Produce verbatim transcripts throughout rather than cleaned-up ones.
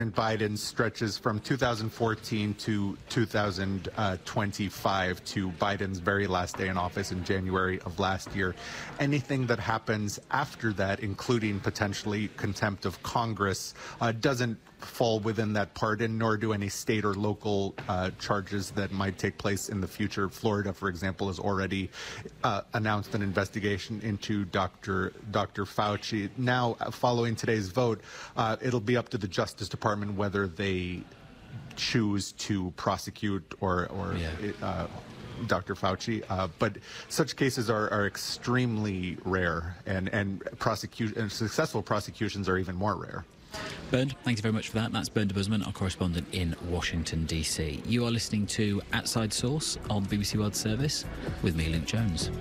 Biden stretches from two thousand fourteen to two thousand twenty-five to Biden's very last day in office in January of last year. Anything that happens after that, including potentially contempt of Congress, uh, doesn't fall within that pardon, nor do any state or local uh, charges that might take place in the future. Florida, for example, has already uh, announced an investigation into Doctor Doctor Fauci. Now, following today's vote, uh, it'll be up to the Justice Department whether they choose to prosecute or, or yeah. uh, Doctor Fauci, uh, but such cases are, are extremely rare, and and prosecute and successful prosecutions are even more rare. Bernd, thank you very much for that. That's Bernd de Busman, our correspondent in Washington, D C. You are listening to Outside Source on B B C World Service with me, Luke Jones.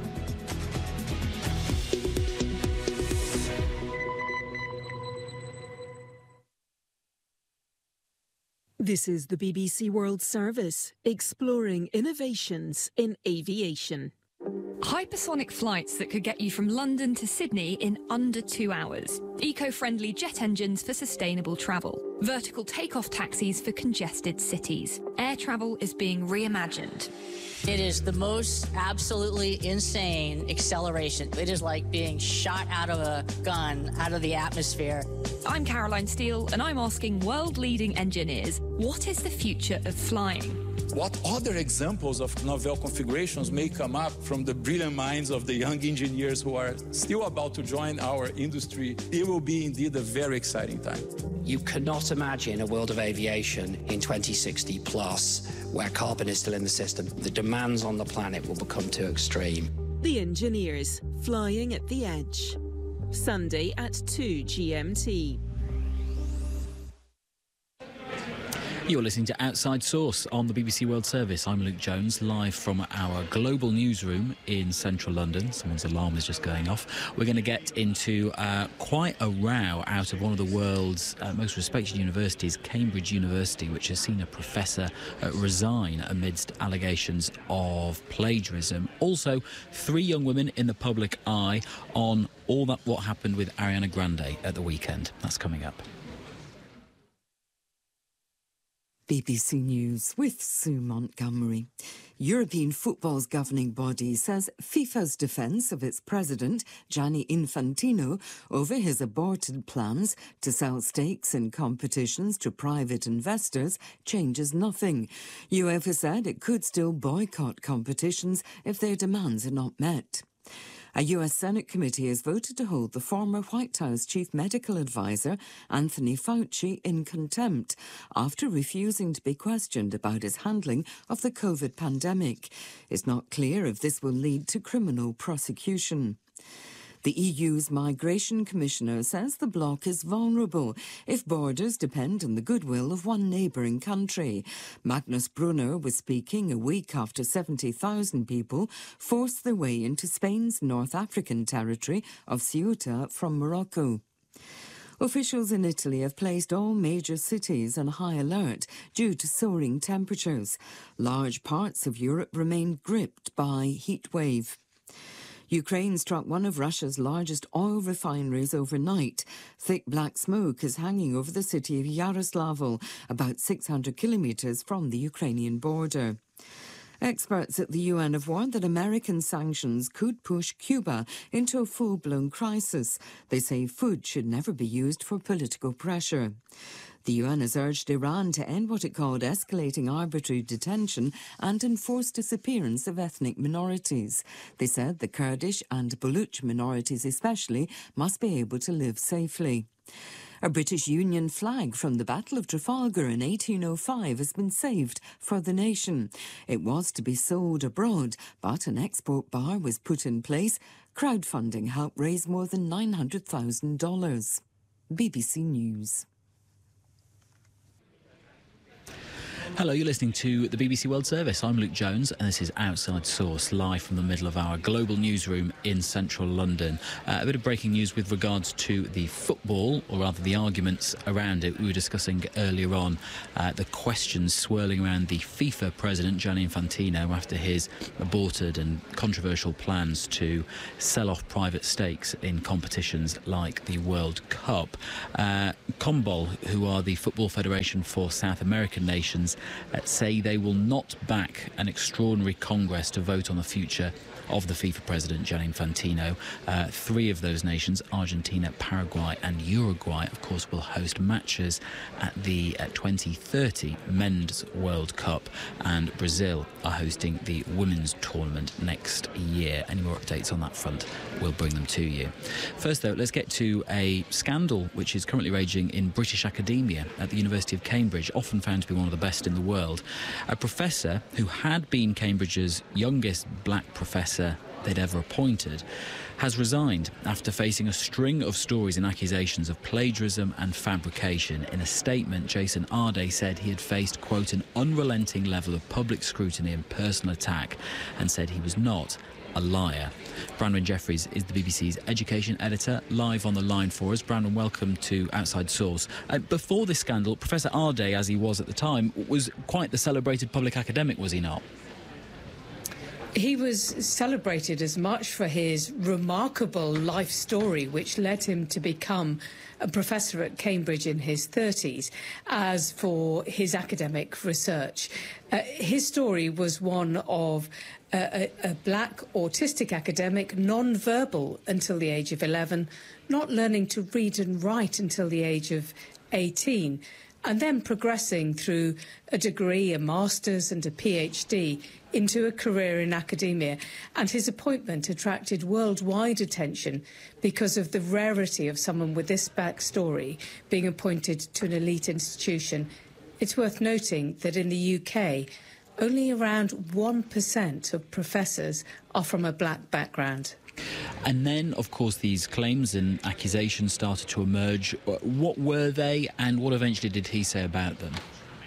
This is the B B C World Service, exploring innovations in aviation. Hypersonic flights that could get you from London to Sydney in under two hours. Eco-friendly jet engines for sustainable travel. Vertical takeoff taxis for congested cities. Air travel is being reimagined. It is the most absolutely insane acceleration. It is like being shot out of a gun, out of the atmosphere. I'm Caroline Steele, and I'm asking world-leading engineers, what is the future of flying? What other examples of novel configurations may come up from the brilliant minds of the young engineers who are still about to join our industry? It will be indeed a very exciting time. You cannot imagine a world of aviation in twenty sixty plus where carbon is still in the system. The demands on the planet will become too extreme. The Engineers, flying at the edge. Sunday at two G M T. You're listening to Outside Source on the B B C World Service. I'm Luke Jones, live from our global newsroom in central London. Someone's alarm is just going off. We're going to get into uh, quite a row out of one of the world's uh, most respected universities, Cambridge University, which has seen a professor uh, resign amidst allegations of plagiarism. Also, three young women in the public eye on all that what happened with Ariana Grande at the weekend. That's coming up. B B C News with Sue Montgomery. European football's governing body says FIFA's defence of its president, Gianni Infantino, over his aborted plans to sell stakes in competitions to private investors changes nothing. UEFA said it could still boycott competitions if their demands are not met. A U S Senate committee has voted to hold the former White House chief medical advisor, Anthony Fauci, in contempt after refusing to be questioned about his handling of the COVID pandemic. It's not clear if this will lead to criminal prosecution. The E U's Migration Commissioner says the bloc is vulnerable if borders depend on the goodwill of one neighbouring country. Magnus Brunner was speaking a week after seventy thousand people forced their way into Spain's North African territory of Ceuta from Morocco. Officials in Italy have placed all major cities on high alert due to soaring temperatures. Large parts of Europe remain gripped by heat wave. Ukraine struck one of Russia's largest oil refineries overnight. Thick black smoke is hanging over the city of Yaroslavl, about six hundred kilometres from the Ukrainian border. Experts at the U N have warned that American sanctions could push Cuba into a full-blown crisis. They say food should never be used for political pressure. The U N has urged Iran to end what it called escalating arbitrary detention and enforced disappearance of ethnic minorities. They said the Kurdish and Baluch minorities especially must be able to live safely. A British Union flag from the Battle of Trafalgar in eighteen oh five has been saved for the nation. It was to be sold abroad, but an export bar was put in place. Crowdfunding helped raise more than nine hundred thousand dollars. B B C News. Hello, you're listening to the B B C World Service. I'm Luke Jones, and this is Outside Source, live from the middle of our global newsroom in central London. Uh, a bit of breaking news with regards to the football, or rather the arguments around it. We were discussing earlier on uh, the questions swirling around the FIFA president, Gianni Infantino, after his aborted and controversial plans to sell off private stakes in competitions like the World Cup. Uh, CONMEBOL, who are the Football Federation for South American nations, uh, say they will not back an extraordinary Congress to vote on the future of the FIFA president, Gianni Infantino. Uh, three of those nations, Argentina, Paraguay and Uruguay, of course, will host matches at the uh, twenty thirty Men's World Cup, and Brazil are hosting the Women's Tournament next year. Any more updates on that front, we'll bring them to you. First, though, let's get to a scandal which is currently raging in British academia at the University of Cambridge, often found to be one of the best in the world. A professor who had been Cambridge's youngest black professor they'd ever appointed has resigned after facing a string of stories and accusations of plagiarism and fabrication. In a statement, Jason Arday said he had faced, quote, an unrelenting level of public scrutiny and personal attack, and said he was not a liar. Brandon Jeffries is the B B C's education editor, live on the line for us. Brandon, welcome to Outside Source. Uh, before this scandal, Professor Arday, as he was at the time, was quite the celebrated public academic, was he not? He was celebrated as much for his remarkable life story, which led him to become a professor at Cambridge in his thirties, as for his academic research. Uh, his story was one of a, a, a black autistic academic, non-verbal until the age of eleven, not learning to read and write until the age of eighteen, and then progressing through a degree, a master's and a PhD into a career in academia. And his appointment attracted worldwide attention because of the rarity of someone with this backstory being appointed to an elite institution. It's worth noting that in the U K, only around one percent of professors are from a black background. And then, of course, these claims and accusations started to emerge. What were they, and what eventually did he say about them?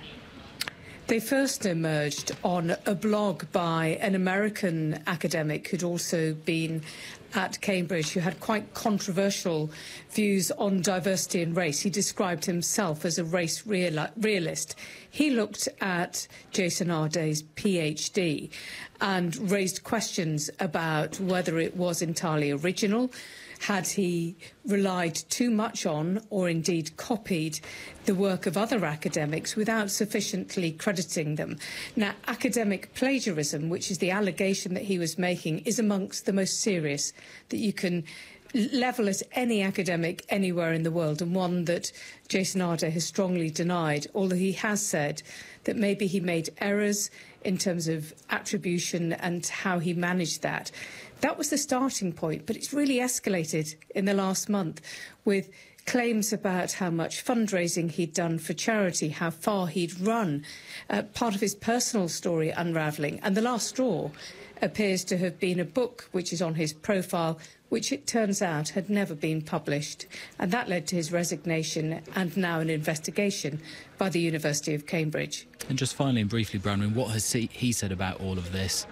They first emerged on a blog by an American academic who'd also been at Cambridge, who had quite controversial views on diversity and race. He described himself as a race reali- realist. He looked at Jason Arday's PhD and raised questions about whether it was entirely original. Had he relied too much on, or indeed copied, the work of other academics without sufficiently crediting them? Now, academic plagiarism, which is the allegation that he was making, is amongst the most serious that you can level at any academic anywhere in the world, and one that Jason Arday has strongly denied, although he has said that maybe he made errors in terms of attribution and how he managed that. That was the starting point, but it's really escalated in the last month with claims about how much fundraising he'd done for charity, how far he'd run, uh, part of his personal story unravelling. And the last straw appears to have been a book which is on his profile, which it turns out had never been published. And that led to his resignation and now an investigation by the University of Cambridge. And just finally and briefly, Brandon, what has he, he said about all of this?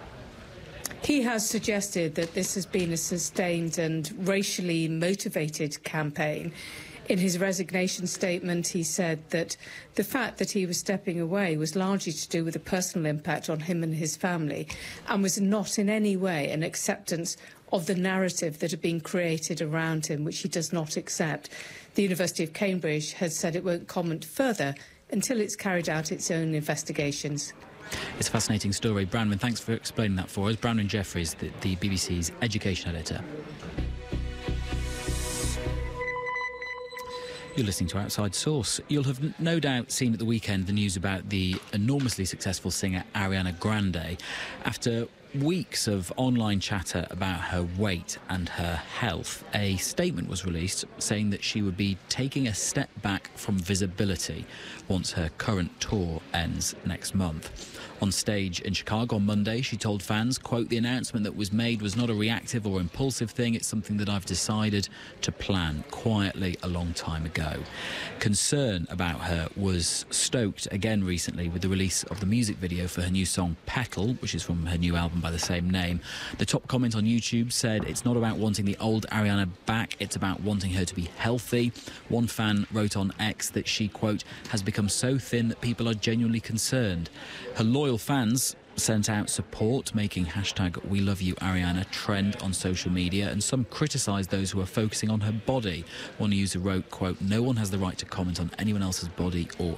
He has suggested that this has been a sustained and racially motivated campaign. In his resignation statement, he said that the fact that he was stepping away was largely to do with a personal impact on him and his family, and was not in any way an acceptance of the narrative that had been created around him, which he does not accept. The University of Cambridge has said it won't comment further until it's carried out its own investigations. It's a fascinating story. Brandon, thanks for explaining that for us. Brandon Jeffries, the, the B B C's education editor. You're listening to Outside Source. You'll have no doubt seen at the weekend the news about the enormously successful singer Ariana Grande. After weeks of online chatter about her weight and her health, a statement was released saying that she would be taking a step back from visibility once her current tour ends next month. On stage in Chicago on Monday, she told fans, quote, "The announcement that was made was not a reactive or impulsive thing. It's something that I've decided to plan quietly a long time ago." Concern about her was stoked again recently with the release of the music video for her new song Petal, which is from her new album album by the same name. The top comment on YouTube said it's not about wanting the old Ariana back, it's about wanting her to be healthy. One fan wrote on X that she, quote, has become so thin that people are genuinely concerned. Her loyal fans sent out support, making hashtag We Love You Ariana trend on social media, and some criticised those who are focusing on her body. One user wrote, quote, no one has the right to comment on anyone else's body or